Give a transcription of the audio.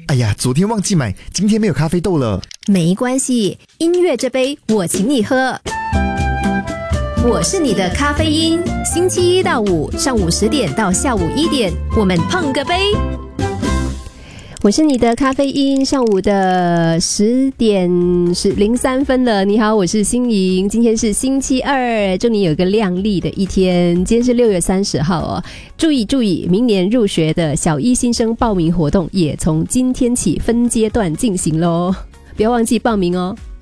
哎呀，昨天忘记买，今天没有咖啡豆了。 没关系，音乐这杯我请你喝。我是你的咖啡因，星期一到五上午10点到下午1点，我们碰个杯。我是你的咖啡因，上午的10点03分了。你好，我是心莹，今天是星期二，祝你有一个亮丽的一天。今天是6月30号哦，注意，明年入学的小一新生报名活动也从今天起分阶段进行咯，不要忘记报名哦。